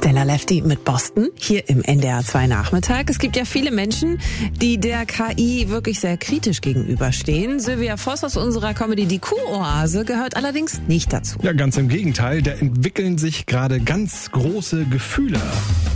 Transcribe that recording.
Stella Lefty mit Boston hier im NDR 2 Nachmittag. Es gibt ja viele Menschen, die der KI wirklich sehr kritisch gegenüberstehen. Sylvia Voss aus unserer Comedy Die Kuh-Oase gehört allerdings nicht dazu. Ja, ganz im Gegenteil. Da entwickeln sich gerade ganz große Gefühle.